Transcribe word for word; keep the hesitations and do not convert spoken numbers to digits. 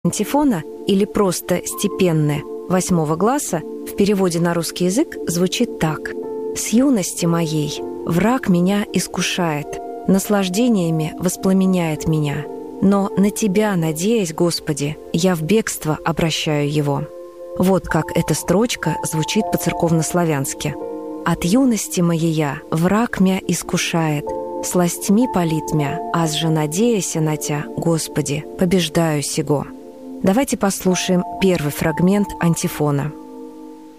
Антифона или просто степенная восьмого класса в переводе на русский язык звучит так. «С юности моей враг меня искушает, наслаждениями воспламеняет меня, но на Тебя, надеясь, Господи, я в бегство обращаю его». Вот как эта строчка звучит по-церковнославянски. «От юности моея враг мя искушает, сластьми палит мя, аз же надеяся на Тя, Господи, побеждаю сего». Давайте послушаем первый фрагмент антифона.